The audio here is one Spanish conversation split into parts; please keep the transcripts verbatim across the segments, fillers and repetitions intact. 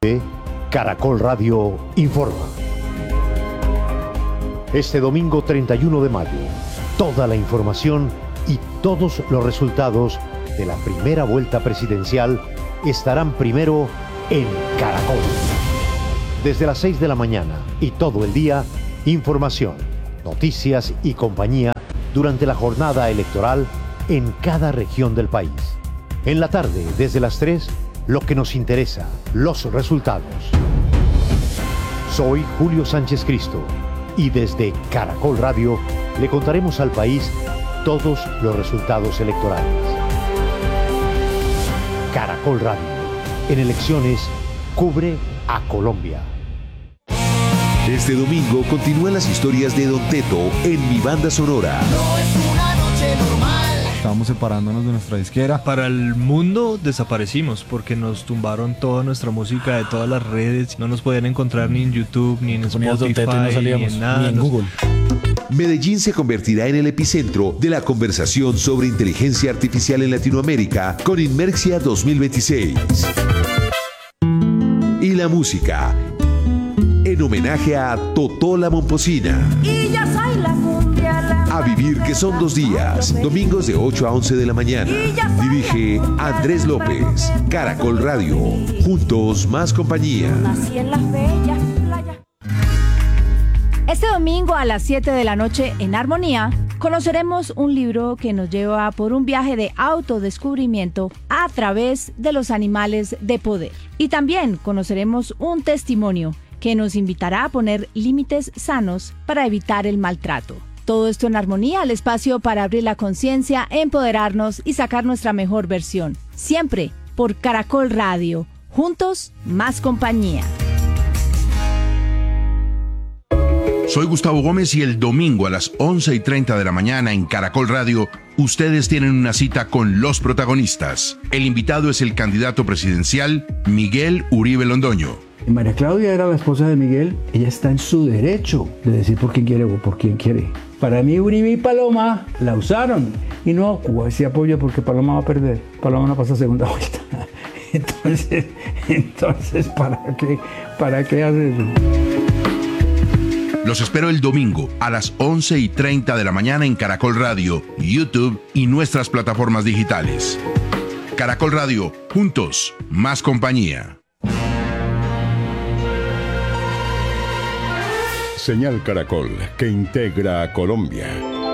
Caracol Radio informa. Este domingo treinta y uno de mayo, toda la información y todos los resultados de la primera vuelta presidencial estarán primero en Caracol. Desde las seis de la mañana y todo el día, información, noticias y compañía durante la jornada electoral en cada región del país. En la tarde, desde las tres, lo que nos interesa, los resultados. Soy Julio Sánchez Cristo y desde Caracol Radio le contaremos al país todos los resultados electorales. Caracol Radio, en elecciones, cubre a Colombia. Este domingo continúan las historias de Don Teto en Mi Banda Sonora. No es una noche normal. Estábamos separándonos de nuestra disquera. Para el mundo desaparecimos porque nos tumbaron toda nuestra música de todas las redes. No nos podían encontrar ni en YouTube, ni en Spotify, no salíamos, ni en nada. Ni en Google. Medellín se convertirá en el epicentro de la conversación sobre inteligencia artificial en Latinoamérica con Inmerxia dos mil veintiséis. Y la música, en homenaje a Totó la Momposina. Y ya soy la cumbia, la A vivir, que son dos días, domingos de ocho a once de la mañana. Dirige Andrés López. Caracol Radio. Juntos, más compañía. Nací en las bellas playas. Este domingo a las siete de la noche en Armonía conoceremos un libro que nos lleva por un viaje de autodescubrimiento a través de los animales de poder. Y también conoceremos un testimonio que nos invitará a poner límites sanos para evitar el maltrato. Todo esto en Armonía, el espacio para abrir la conciencia, empoderarnos y sacar nuestra mejor versión. Siempre por Caracol Radio. Juntos, más compañía. Soy Gustavo Gómez y el domingo a las once y treinta de la mañana en Caracol Radio, ustedes tienen una cita con los protagonistas. El invitado es el candidato presidencial Miguel Uribe Londoño. María Claudia era la esposa de Miguel. Ella está en su derecho de decir por quién quiere o por quién quiere. Para mí, Uribe y Paloma la usaron. Y no, Cuba sí apoya porque Paloma va a perder. Paloma no pasa segunda vuelta. Entonces, entonces ¿para qué, para qué haces eso? Los espero el domingo a las once y treinta de la mañana en Caracol Radio, YouTube y nuestras plataformas digitales. Caracol Radio, juntos, más compañía. Señal Caracol, que integra a Colombia.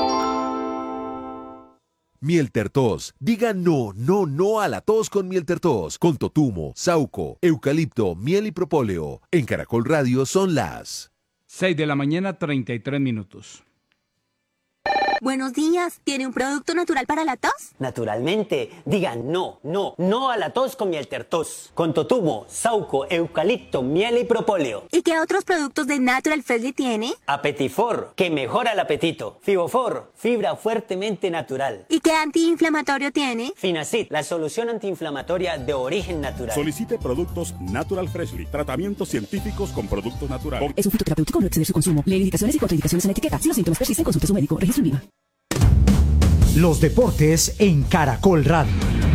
Miel Tertos. Diga no, no, no a la tos con Miel Tertos. Con totumo, sauco, eucalipto, miel y propóleo. En Caracol Radio son las seis de la mañana, treinta y tres minutos. Buenos días, ¿tiene un producto natural para la tos? Naturalmente, digan no, no, no a la tos con Miel Tertos. Con totumo, sauco, eucalipto, miel y propóleo. ¿Y qué otros productos de Natural Freshly tiene? Apetifor, que mejora el apetito. Fibofor, fibra fuertemente natural. ¿Y qué antiinflamatorio tiene? Finacid, la solución antiinflamatoria de origen natural. Solicite productos Natural Freshly, tratamientos científicos con productos naturales. Es un fitoterapéutico, no exceder su consumo. Lee indicaciones y contraindicaciones en etiqueta. Si los síntomas persisten, consulte a su médico. Registro en Viva. Los deportes en Caracol Radio.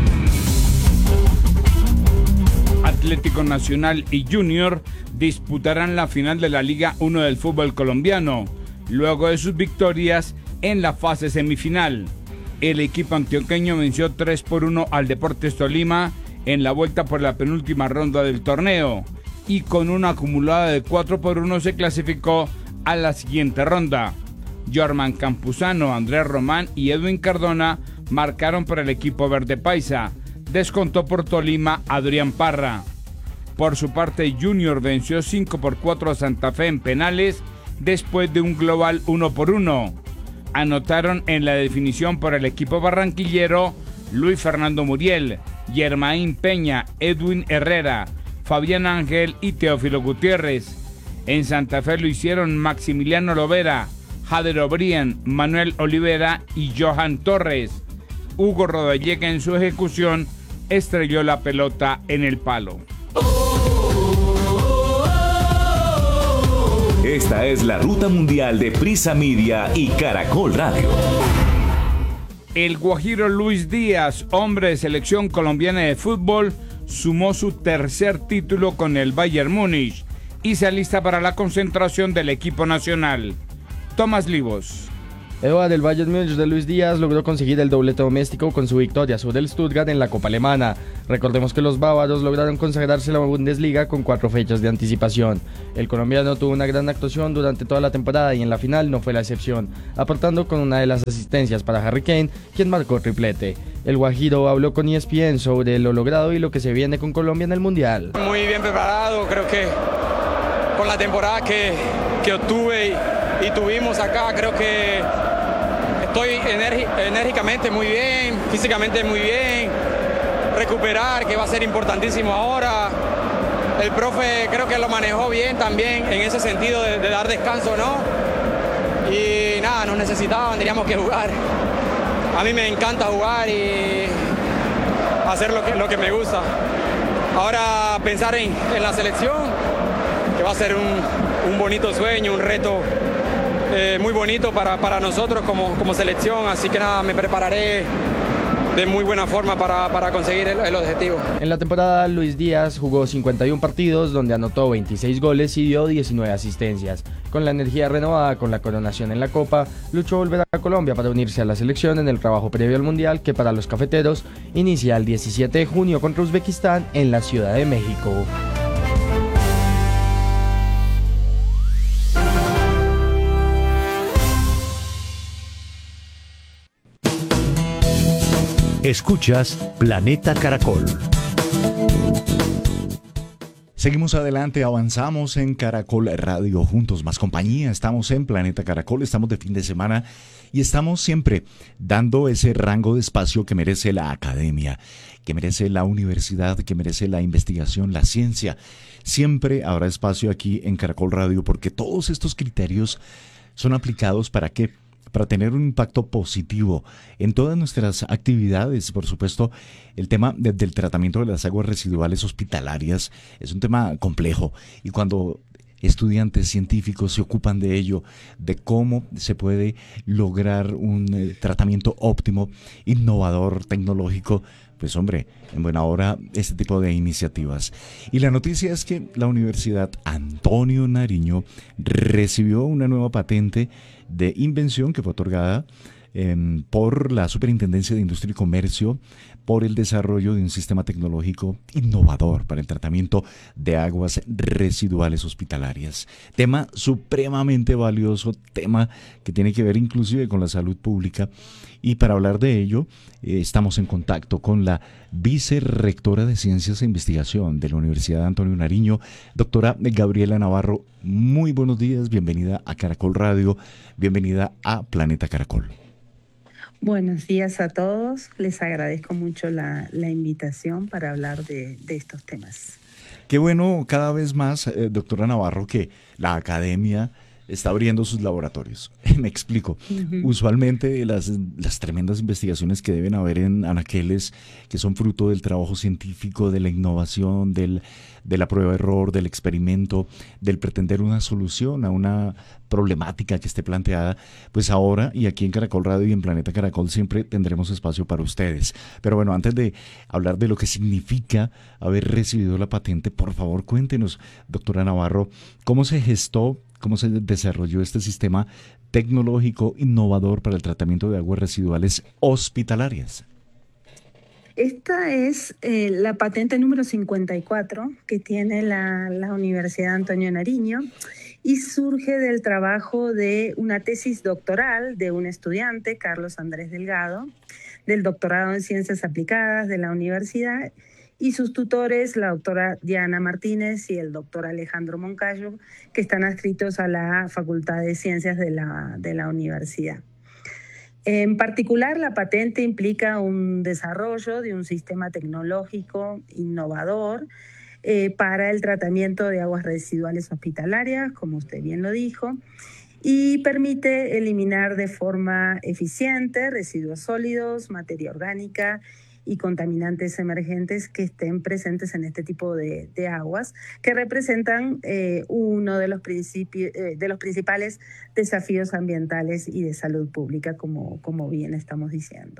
Atlético Nacional y Junior disputarán la final de la Liga uno del fútbol colombiano, luego de sus victorias en la fase semifinal. El equipo antioqueño venció tres por uno al Deportes Tolima en la vuelta por la penúltima ronda del torneo y con una acumulada de cuatro por uno se clasificó a la siguiente ronda. Jorman Campuzano, Andrés Román y Edwin Cardona marcaron para el equipo verde paisa. Descontó por Tolima Adrián Parra. Por su parte, Junior venció cinco por cuatro a Santa Fe en penales después de un global uno por uno. Anotaron en la definición por el equipo barranquillero Luis Fernando Muriel, Yermaín Peña, Edwin Herrera, Fabián Ángel y Teófilo Gutiérrez. En Santa Fe lo hicieron Maximiliano Lovera, Jader O'Brien, Manuel Olivera y Johan Torres. Hugo Rodallega en su ejecución estrelló la pelota en el palo. Esta es la ruta mundial de Prisa Media y Caracol Radio. El guajiro Luis Díaz, hombre de selección colombiana de fútbol, sumó su tercer título con el Bayern Múnich y se alista para la concentración del equipo nacional. Tomás Livos. Eduard del Bayern Múnich de Luis Díaz logró conseguir el doblete doméstico con su victoria sobre el Stuttgart en la Copa Alemana. Recordemos que los bávaros lograron consagrarse en la Bundesliga con cuatro fechas de anticipación. El colombiano tuvo una gran actuación durante toda la temporada y en la final no fue la excepción, aportando con una de las asistencias para Harry Kane, quien marcó triplete. El guajiro habló con E S P N sobre lo logrado y lo que se viene con Colombia en el Mundial. Muy bien preparado, creo que con la temporada que, que obtuve y, y tuvimos acá, creo que estoy enérgicamente muy bien, físicamente muy bien, recuperar, que va a ser importantísimo ahora. El profe creo que lo manejó bien también en ese sentido de, de dar descanso, ¿no? Y nada, nos necesitaban, tendríamos que jugar. A mí me encanta jugar y hacer lo que, lo que me gusta. Ahora pensar en, en la selección, que va a ser un, un bonito sueño, un reto Eh, muy bonito para, para nosotros como, como selección, así que nada, me prepararé de muy buena forma para, para conseguir el, el objetivo. En la temporada, Luis Díaz jugó cincuenta y uno partidos donde anotó veintiséis goles y dio diecinueve asistencias. Con la energía renovada con la coronación en la Copa, luchó volver a Colombia para unirse a la selección en el trabajo previo al Mundial, que para los cafeteros inicia el diecisiete de junio contra Uzbekistán en la Ciudad de México. Escuchas Planeta Caracol. Seguimos adelante, avanzamos en Caracol Radio, juntos más compañía. Estamos en Planeta Caracol, estamos de fin de semana y estamos siempre dando ese rango de espacio que merece la academia, que merece la universidad, que merece la investigación, la ciencia. Siempre habrá espacio aquí en Caracol Radio porque todos estos criterios son aplicados para que para tener un impacto positivo en todas nuestras actividades. Por supuesto, el tema de, del tratamiento de las aguas residuales hospitalarias es un tema complejo y cuando estudiantes científicos se ocupan de ello, de cómo se puede lograr un eh, tratamiento óptimo, innovador, tecnológico, pues hombre, en buena hora este tipo de iniciativas. Y la noticia es que la Universidad Antonio Nariño recibió una nueva patente de invención que fue otorgada eh, por la Superintendencia de Industria y Comercio por el desarrollo de un sistema tecnológico innovador para el tratamiento de aguas residuales hospitalarias. Tema supremamente valioso, tema que tiene que ver inclusive con la salud pública. Y para hablar de ello, eh, estamos en contacto con la vicerrectora de Ciencias e Investigación de la Universidad Antonio Nariño, doctora Gabriela Navarro. Muy buenos días, bienvenida a Caracol Radio, bienvenida a Planeta Caracol. Buenos días a todos, les agradezco mucho la, la invitación para hablar de, de estos temas. Qué bueno cada vez más, eh, doctora Navarro, que la academia está abriendo sus laboratorios. Me explico. Uh-huh. Usualmente las, las tremendas investigaciones que deben haber en anaqueles, que son fruto del trabajo científico, de la innovación, del, de la prueba-error, del experimento, del pretender una solución a una problemática que esté planteada, pues ahora y aquí en Caracol Radio y en Planeta Caracol siempre tendremos espacio para ustedes. Pero bueno, antes de hablar de lo que significa haber recibido la patente, por favor cuéntenos, doctora Navarro, ¿cómo se gestó, cómo se desarrolló este sistema tecnológico innovador para el tratamiento de aguas residuales hospitalarias? Esta es eh, la patente número cincuenta y cuatro que tiene la, la Universidad Antonio Nariño y surge del trabajo de una tesis doctoral de un estudiante, Carlos Andrés Delgado, del doctorado en Ciencias Aplicadas de la universidad, y sus tutores, la doctora Diana Martínez y el doctor Alejandro Moncayo, que están adscritos a la Facultad de Ciencias de la, de la universidad. En particular, la patente implica un desarrollo de un sistema tecnológico innovador eh, para el tratamiento de aguas residuales hospitalarias, como usted bien lo dijo, y permite eliminar de forma eficiente residuos sólidos, materia orgánica y contaminantes emergentes que estén presentes en este tipo de, de aguas, que representan eh, uno de los, principi- eh, de los principales desafíos ambientales y de salud pública, como, como bien estamos diciendo.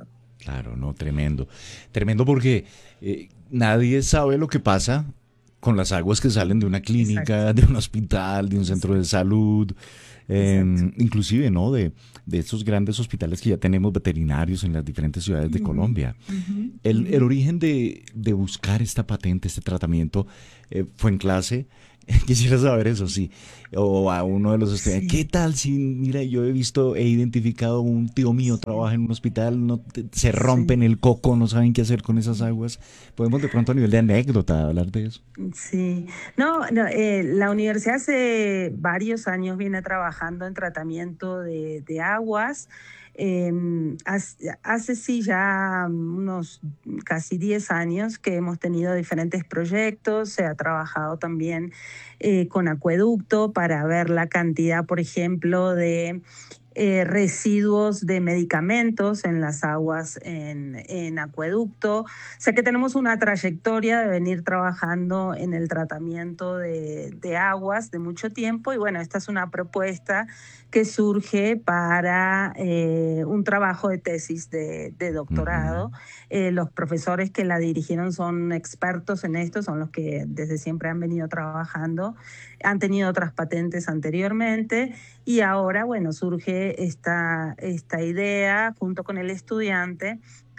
Claro, no, tremendo. Tremendo porque eh, nadie sabe lo que pasa con las aguas que salen de una clínica, Exacto. de un hospital, de un centro de salud, eh, inclusive, ¿no? De, de estos grandes hospitales que ya tenemos veterinarios en las diferentes ciudades de uh-huh. Colombia. Uh-huh. El, el origen de, de buscar esta patente, este tratamiento, eh, fue en clase. Quisiera saber eso, sí. O a uno de los estudiantes, sí. ¿Qué tal si, mira, yo he visto, he identificado un tío mío, sí. trabaja en un hospital, no te, se rompen sí. el coco, no saben qué hacer con esas aguas? ¿Podemos de pronto a nivel de anécdota hablar de eso? Sí, no, no eh, la universidad hace varios años viene trabajando en tratamiento de, de aguas. Eh, hace, hace sí ya unos casi diez años que hemos tenido diferentes proyectos, se ha trabajado también eh, con acueducto para ver la cantidad, por ejemplo, de eh, residuos de medicamentos en las aguas en, en acueducto. O sea que tenemos una trayectoria de venir trabajando en el tratamiento de, de aguas de mucho tiempo y bueno, esta es una propuesta que surge para eh, un trabajo de tesis de, de doctorado. Uh-huh. Eh, los profesores que la dirigieron son expertos en esto, son los que desde siempre han venido trabajando, han tenido otras patentes anteriormente y ahora, bueno, surge esta, esta idea junto con el estudiante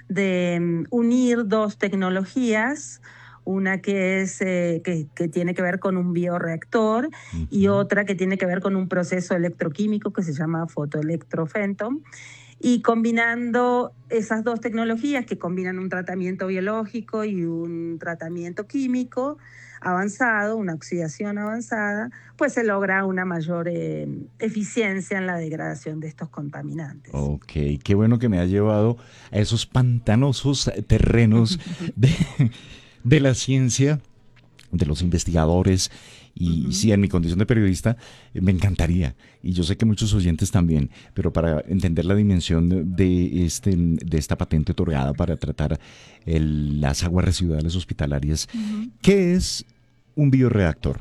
de um, unir dos tecnologías, una que es eh, que, que tiene que ver con un bioreactor uh-huh. y otra que tiene que ver con un proceso electroquímico que se llama fotoelectrofentom. Y combinando esas dos tecnologías que combinan un tratamiento biológico y un tratamiento químico avanzado, una oxidación avanzada, pues se logra una mayor eh, eficiencia en la degradación de estos contaminantes. Ok, qué bueno que me ha llevado a esos pantanosos terrenos de... de la ciencia, de los investigadores, y uh-huh. sí, en mi condición de periodista eh, me encantaría, y yo sé que muchos oyentes también, pero para entender la dimensión de, este, de esta patente otorgada para tratar el, las aguas residuales hospitalarias, uh-huh. ¿qué es un bioreactor?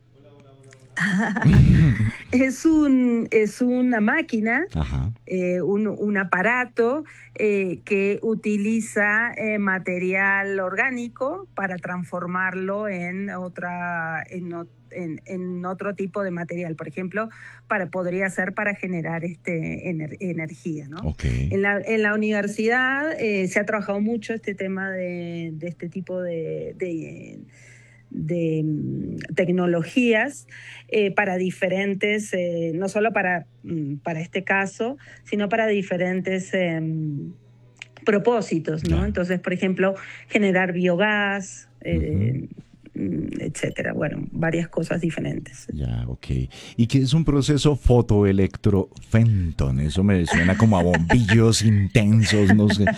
es un es una máquina, eh, un, un aparato eh, que utiliza eh, material orgánico para transformarlo en otra en, en, en otro tipo de material. Por ejemplo, para podría ser para generar este ener, energía, ¿no? Okay. En la en la universidad eh, se ha trabajado mucho este tema de, de este tipo de, de de um, tecnologías eh, para diferentes, eh, no solo para, um, para este caso, sino para diferentes eh, propósitos, ¿no? Yeah. Entonces, por ejemplo, generar biogás, eh, uh-huh. etcétera. Bueno, varias cosas diferentes. Ya, yeah, ok. ¿Y qué es un proceso fotoelectrofenton? Eso me suena como a bombillos intensos, no sé.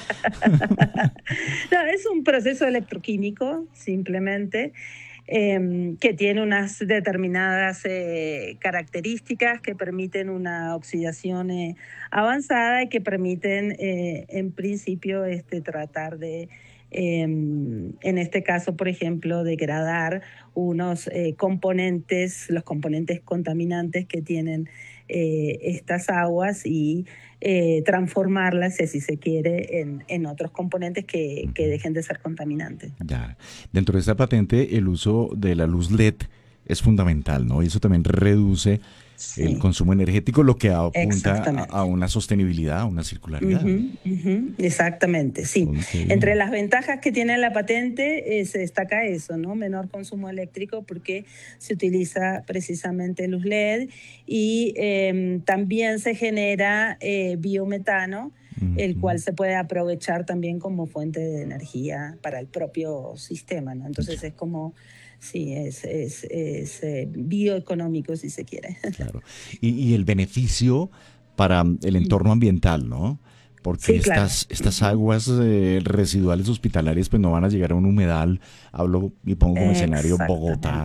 No, es un proceso electroquímico, simplemente, eh, que tiene unas determinadas eh, características que permiten una oxidación eh, avanzada y que permiten, eh, en principio, este, tratar de Eh, en este caso, por ejemplo, degradar unos eh, componentes, los componentes contaminantes que tienen eh, estas aguas y eh, transformarlas, si se quiere, en, en otros componentes que, que dejen de ser contaminantes. Ya. Dentro de esta patente, el uso de la luz L E D es fundamental, ¿no? Y eso también reduce sí. el consumo energético, lo que apunta a, a una sostenibilidad, a una circularidad. Uh-huh, uh-huh, exactamente, sí. Okay. Entre las ventajas que tiene la patente eh, se destaca eso, ¿no? Menor consumo eléctrico porque se utiliza precisamente luz L E D y eh, también se genera eh, biometano, uh-huh. el cual se puede aprovechar también como fuente de energía para el propio sistema, ¿no? Entonces es como... Sí, es, es, es eh, bioeconómico, si se quiere. Claro. Y, y el beneficio para el entorno ambiental, ¿no? Porque sí, claro. estas, estas aguas eh, residuales hospitalarias pues no van a llegar a un humedal, hablo y pongo como escenario Bogotá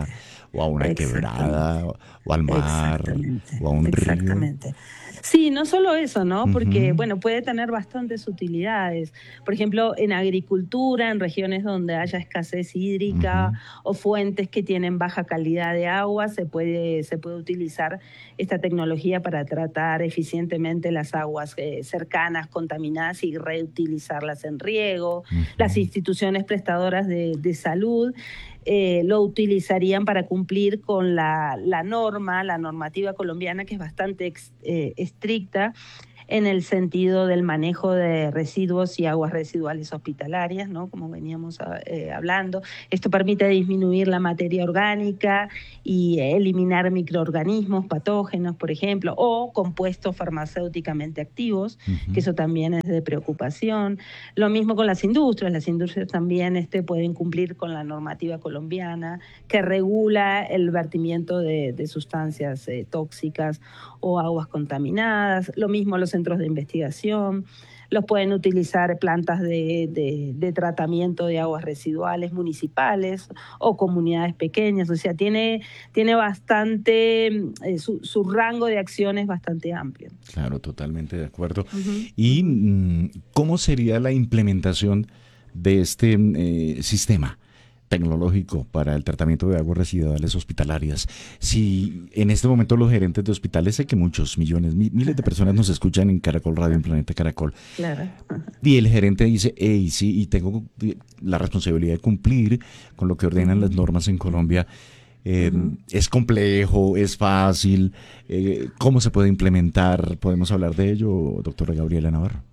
o a una quebrada, o al mar, o a un Exactamente. río. Sí, no solo eso, ¿no? Porque, Ujú. bueno, puede tener bastantes utilidades. Por ejemplo, en agricultura, en regiones donde haya escasez hídrica Ujú. o fuentes que tienen baja calidad de agua, se puede, se puede utilizar esta tecnología para tratar eficientemente las aguas eh, cercanas, contaminadas y reutilizarlas en riego. Las instituciones prestadoras de, de salud eh, lo utilizarían para cumplir con la, la norma, la normativa colombiana, que es bastante ex, eh, estricta en el sentido del manejo de residuos y aguas residuales hospitalarias, ¿no? Como veníamos eh, hablando. Esto permite disminuir la materia orgánica y eliminar microorganismos patógenos, por ejemplo, o compuestos farmacéuticamente activos, uh-huh. que eso también es de preocupación. Lo mismo con las industrias. Las industrias también este, pueden cumplir con la normativa colombiana que regula el vertimiento de, de sustancias eh, tóxicas o aguas contaminadas. Lo mismo los centros de investigación, los pueden utilizar plantas de, de, de tratamiento de aguas residuales municipales o comunidades pequeñas, o sea, tiene, tiene bastante, eh, su, su rango de acción es bastante amplio. Claro, totalmente de acuerdo. Uh-huh. ¿Y cómo sería la implementación de este eh, sistema tecnológico para el tratamiento de aguas residuales hospitalarias? Si en este momento los gerentes de hospitales, sé que muchos millones, miles de personas nos escuchan en Caracol Radio, en Planeta Caracol, claro. Y el gerente dice, hey, sí, y tengo la responsabilidad de cumplir con lo que ordenan las normas en Colombia. Eh, uh-huh. ¿Es complejo? ¿Es fácil? Eh, ¿Cómo se puede implementar? ¿Podemos hablar de ello, doctora Gabriela Navarro?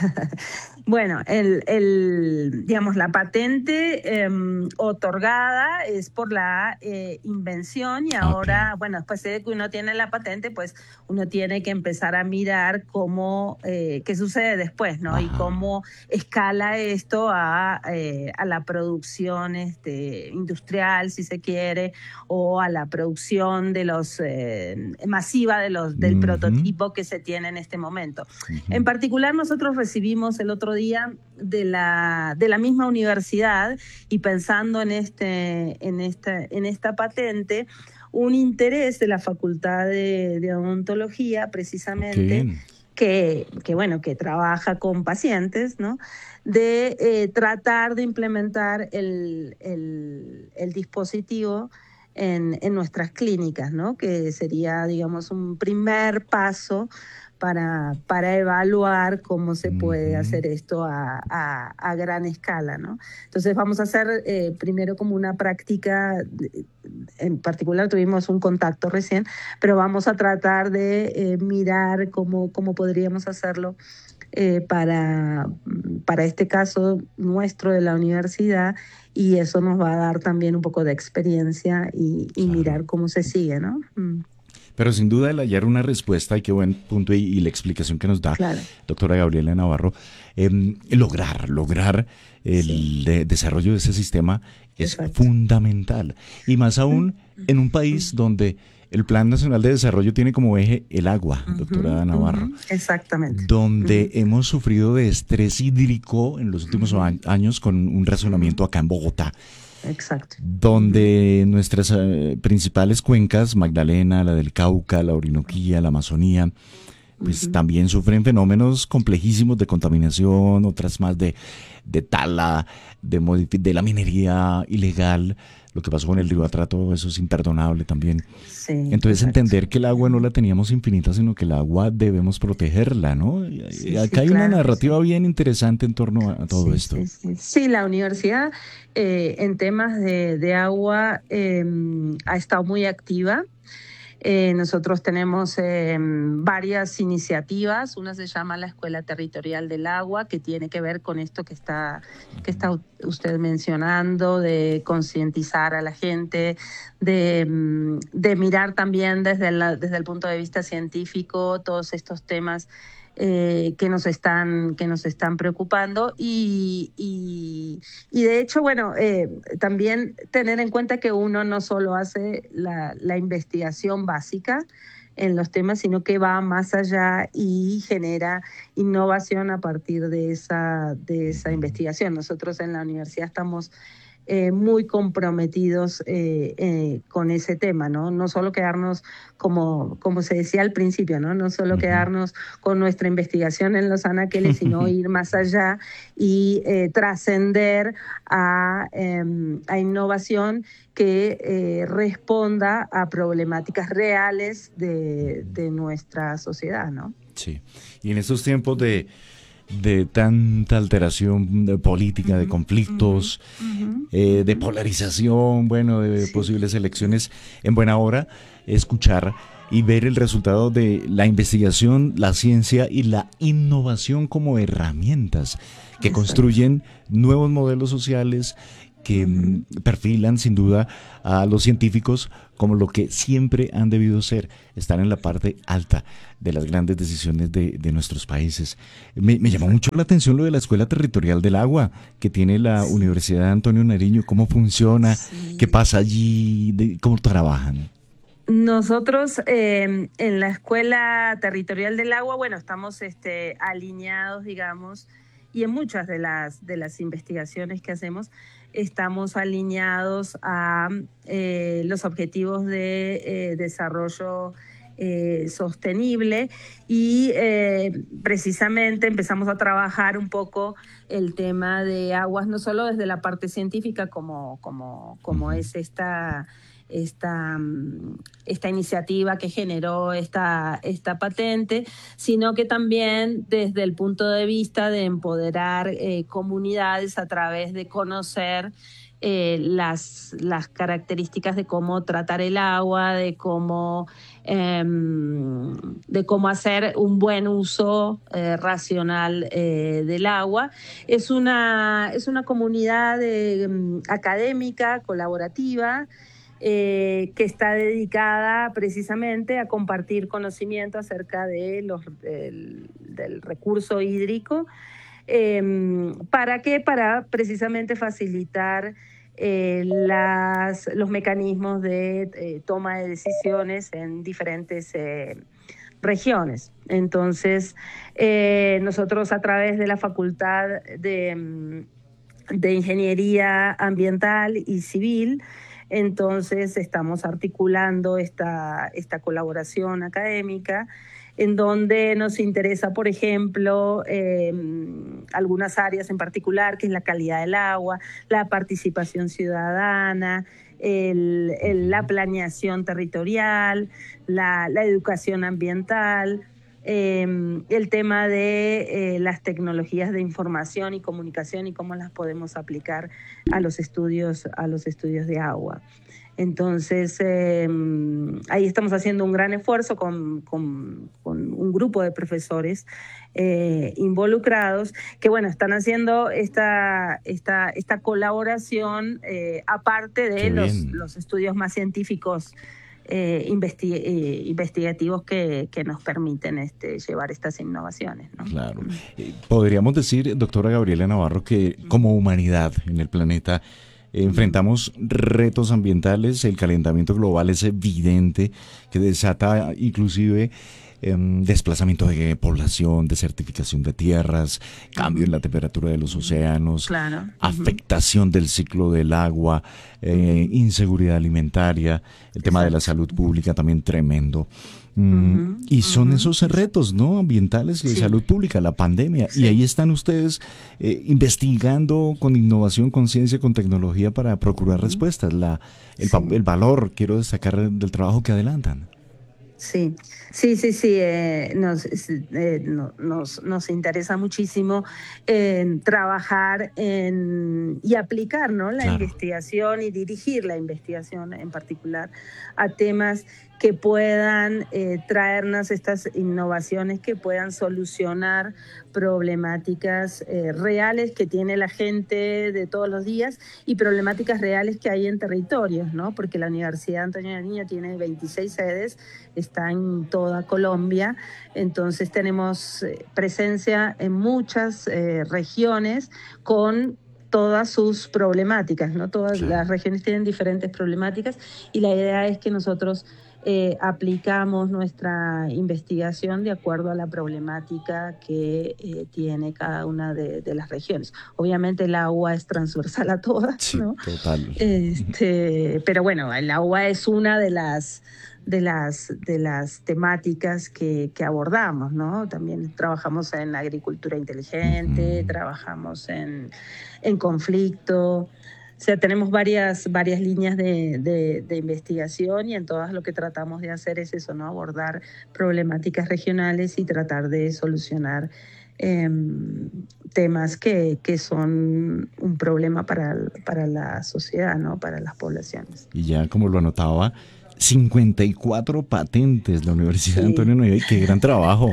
Bueno, el, el, digamos, la patente eh, otorgada es por la eh, invención y ahora, okay. bueno, después de que uno tiene la patente, pues uno tiene que empezar a mirar cómo, eh, qué sucede después, ¿no? Ajá. Y cómo escala esto a, eh, a la producción este, industrial, si se quiere, o a la producción de los eh, masiva de los, del uh-huh. prototipo que se tiene en este momento. Uh-huh. En particular, nosotros recibimos el otro día de la, de la misma universidad y pensando en, este, en, esta, en esta patente, un interés de la Facultad de, de Odontología, precisamente, que, que, bueno, que trabaja con pacientes, ¿no? de eh, tratar de implementar el, el, el dispositivo en, en nuestras clínicas, ¿no? Que sería, digamos, un primer paso Para, para evaluar cómo se puede uh-huh. hacer esto a, a, a gran escala, ¿no? Entonces vamos a hacer eh, primero como una práctica, en particular tuvimos un contacto recién, pero vamos a tratar de eh, mirar cómo, cómo podríamos hacerlo eh, para, para este caso nuestro de la universidad, y eso nos va a dar también un poco de experiencia y, y claro. mirar cómo se sigue, ¿no? Mm. Pero sin duda el hallar una respuesta, y qué buen punto, y, y la explicación que nos da, claro. doctora Gabriela Navarro, eh, lograr, lograr el sí. de, desarrollo de ese sistema es Exacto. fundamental. Y más aún en un país donde el Plan Nacional de Desarrollo tiene como eje el agua, uh-huh, doctora Navarro. Uh-huh. Exactamente. Donde uh-huh. hemos sufrido de estrés hídrico en los últimos uh-huh. años con un razonamiento acá en Bogotá. Exacto. Donde nuestras eh, principales cuencas, Magdalena, la del Cauca, la Orinoquía, la Amazonía, pues uh-huh. también sufren fenómenos complejísimos de contaminación, otras más de, de tala, de, modif- de la minería ilegal. Lo que pasó con el río Atrato, eso es imperdonable también. Sí, Entonces exacto. entender que el agua no la teníamos infinita, sino que el agua debemos protegerla, ¿no? Sí, Acá sí, hay claro, una narrativa sí. bien interesante en torno a todo sí, esto. Sí, sí. sí, la universidad eh, en temas de, de agua eh, ha estado muy activa. Eh, nosotros tenemos eh, varias iniciativas. Una se llama la Escuela Territorial del Agua, que tiene que ver con esto que está, que está usted mencionando, de concientizar a la gente, de, de mirar también desde, la, desde el punto de vista científico todos estos temas Eh, que nos están que nos están preocupando y, y, y de hecho, bueno, eh, también tener en cuenta que uno no solo hace la, la investigación básica en los temas, sino que va más allá y genera innovación a partir de esa, de esa investigación. Nosotros en la universidad estamos eh, muy comprometidos eh, eh, con ese tema, ¿no? No solo quedarnos, como, como se decía al principio, ¿no? No solo quedarnos con nuestra investigación en los anaqueles, sino ir más allá y eh, trascender a, eh, a innovación que eh, responda a problemáticas reales de, de nuestra sociedad, ¿no? Sí, y en estos tiempos de, de tanta alteración de política, de conflictos, uh-huh. eh, de polarización, bueno, de sí. posibles elecciones, en buena hora escuchar y ver el resultado de la investigación, la ciencia y la innovación como herramientas que Exacto. construyen nuevos modelos sociales, que uh-huh. perfilan sin duda a los científicos como lo que siempre han debido ser, estar en la parte alta de las grandes decisiones de, de nuestros países. Me, me llamó mucho la atención lo de la Escuela Territorial del Agua que tiene la sí. Universidad de Antonio Nariño. ¿Cómo funciona? Sí. ¿Qué pasa allí? De, ¿Cómo trabajan? Nosotros eh, en la Escuela Territorial del Agua, bueno, estamos este, alineados, digamos, y en muchas de las, de las investigaciones que hacemos, estamos alineados a eh, los objetivos de eh, desarrollo eh, sostenible y eh, precisamente empezamos a trabajar un poco el tema de aguas, no solo desde la parte científica como, como, como es esta... Esta, esta iniciativa que generó esta, esta patente, sino que también desde el punto de vista de empoderar eh, comunidades a través de conocer eh, las, las características de cómo tratar el agua, de cómo, eh, de cómo hacer un buen uso eh, racional eh, del agua. Es una, es una comunidad de, um, académica, colaborativa, Eh, que está dedicada precisamente a compartir conocimiento acerca de los, del, del recurso hídrico. Eh, ¿Para qué? Para precisamente facilitar eh, las, los mecanismos de eh, toma de decisiones en diferentes eh, regiones. Entonces, eh, nosotros a través de la Facultad de, de Ingeniería Ambiental y Civil, entonces estamos articulando esta, esta colaboración académica en donde nos interesa, por ejemplo, eh, algunas áreas en particular, que es la calidad del agua, la participación ciudadana, el, el, la planeación territorial, la, la educación ambiental, Eh, el tema de eh, las tecnologías de información y comunicación y cómo las podemos aplicar a los estudios, a los estudios de agua. Entonces, eh, ahí estamos haciendo un gran esfuerzo con, con, con un grupo de profesores eh, involucrados que, bueno, están haciendo esta, esta, esta colaboración eh, aparte de los, los estudios más científicos Eh, investi eh, investigativos que, que nos permiten este, llevar estas innovaciones, ¿no? Claro. Eh, podríamos decir, doctora Gabriela Navarro, que como humanidad en el planeta eh, enfrentamos retos ambientales. El calentamiento global es evidente, que desata inclusive eh, desplazamiento de población, desertificación de tierras, cambio en la temperatura de los océanos, claro. afectación uh-huh. del ciclo del agua, eh, inseguridad alimentaria, el tema Exacto. de la salud pública también tremendo. Mm, uh-huh, y son uh-huh. esos retos, ¿no? Ambientales y de sí. salud pública, la pandemia. Sí. Y ahí están ustedes eh, investigando con innovación, con ciencia, con tecnología para procurar uh-huh. respuestas. La, el, sí. el valor, quiero destacar, del trabajo que adelantan. Sí, sí, sí, sí, eh, nos, eh, no, nos, nos interesa muchísimo eh, trabajar en, y aplicar, ¿no? la claro. investigación y dirigir la investigación en particular a temas que puedan eh, traernos estas innovaciones, que puedan solucionar problemáticas eh, reales que tiene la gente de todos los días y problemáticas reales que hay en territorios, ¿no? Porque la Universidad Antonio Nariño tiene veintiséis sedes, está en toda Colombia, entonces tenemos eh, presencia en muchas eh, regiones con todas sus problemáticas, ¿no? Todas las regiones tienen diferentes problemáticas y la idea es que nosotros eh, aplicamos nuestra investigación de acuerdo a la problemática que eh, tiene cada una de, de las regiones. Obviamente el agua es transversal a todas, Sí, ¿no? total. Este, pero bueno, el agua es una de las de las de las temáticas que, que abordamos, ¿no? También trabajamos en agricultura inteligente, uh-huh. trabajamos en, en conflicto, o sea, tenemos varias, varias líneas de, de, de investigación y en todas lo que tratamos de hacer es eso, ¿no? Abordar problemáticas regionales y tratar de solucionar eh, temas que, que son un problema para, para la sociedad, ¿no? Para las poblaciones. Y ya como lo anotaba, cincuenta y cuatro patentes la Universidad sí. Antonio Noriega, qué gran trabajo.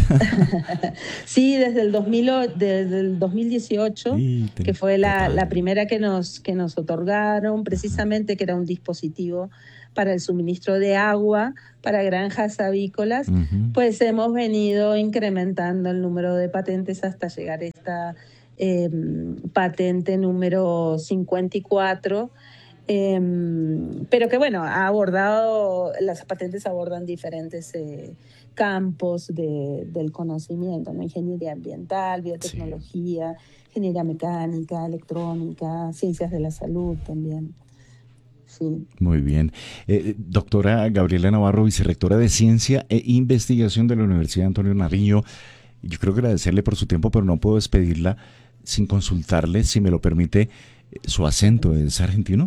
Sí, desde el, dos mil, desde el dos mil dieciocho, sí, que fue la, la primera que nos, que nos otorgaron, precisamente que era un dispositivo para el suministro de agua para granjas avícolas, uh-huh. pues hemos venido incrementando el número de patentes hasta llegar a esta eh, patente número cincuenta y cuatro, Eh, pero que bueno, ha abordado, las patentes abordan diferentes eh, campos de, del conocimiento, ¿no? Ingeniería ambiental, biotecnología, sí. ingeniería mecánica, electrónica, ciencias de la salud también. Sí. Muy bien. Eh, doctora Gabriela Navarro, vicerrectora de Ciencia e Investigación de la Universidad Antonio Nariño, yo creo que agradecerle por su tiempo, pero no puedo despedirla sin consultarle, si me lo permite, su acento. ¿Es argentino?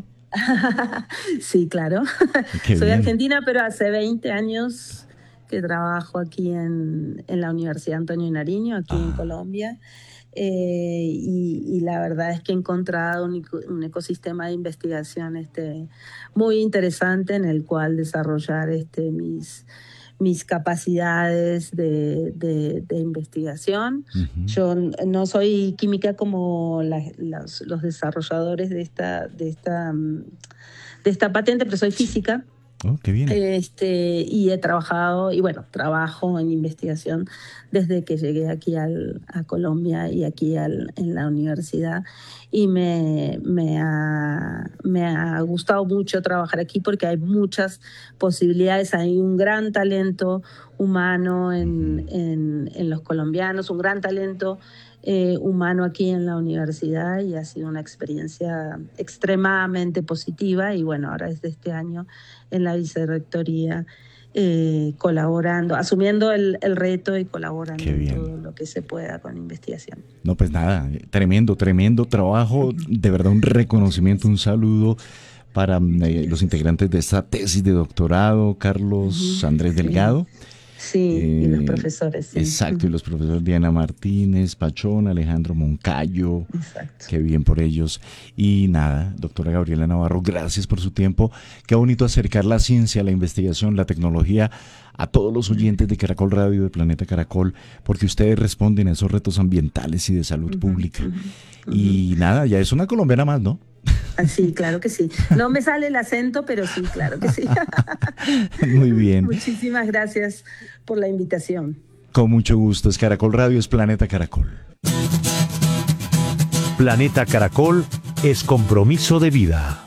Sí, claro. Qué Soy bien. argentina, pero hace veinte años que trabajo aquí en, en la Universidad Antonio Nariño, aquí ah. en Colombia. Eh, y, y la verdad es que he encontrado un, un ecosistema de investigación este, muy interesante en el cual desarrollar este, mis, mis capacidades de, de, de investigación. Uh-huh. Yo no soy química como la, los, los desarrolladores de esta, de, esta, de esta patente, pero soy física. Oh, qué bien. Este, y he trabajado, y bueno, trabajo en investigación desde que llegué aquí al, a Colombia y aquí al, en la universidad. Y me, me, ha, me ha gustado mucho trabajar aquí porque hay muchas posibilidades, hay un gran talento humano en, en, en los colombianos, un gran talento Eh, humano aquí en la universidad y ha sido una experiencia extremadamente positiva y bueno, ahora desde este año en la vicerrectoría eh, colaborando, asumiendo el, el reto y colaborando en todo lo que se pueda con investigación. No, pues nada, tremendo, tremendo trabajo, de verdad un reconocimiento, un saludo para eh, los integrantes de esta tesis de doctorado, Carlos uh-huh. Andrés Delgado. Sí, eh, y los profesores. Sí. Exacto, y los profesores Diana Martínez, Pachón, Alejandro Moncayo. Exacto. Qué bien por ellos. Y nada, doctora Gabriela Navarro, gracias por su tiempo. Qué bonito acercar la ciencia, la investigación, la tecnología a todos los oyentes de Caracol Radio, de Planeta Caracol, porque ustedes responden a esos retos ambientales y de salud uh-huh, pública. Uh-huh, uh-huh. Y nada, ya es una colombiana más, ¿no? Sí, claro que sí. No me sale el acento, pero sí, claro que sí. Muy bien. Muchísimas gracias por la invitación. Con mucho gusto. Es Caracol Radio, es Planeta Caracol. Planeta Caracol es compromiso de vida.